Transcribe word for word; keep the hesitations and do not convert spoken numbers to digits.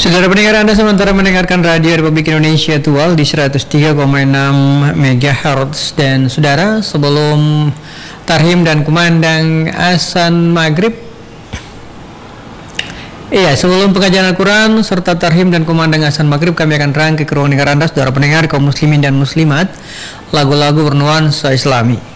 Saudara pendengar, Anda sementara mendengarkan Radio Republik Indonesia Tual di seratus tiga koma enam megahertz. Dan saudara, sebelum tarhim dan kumandang azan maghrib, Iya, sebelum pengajian Al-Quran serta tarhim dan kumandang azan maghrib, kami akan rangkai ke ruang dengar Anda, saudara pendengar kaum muslimin dan muslimat, lagu-lagu bernuansa Islami.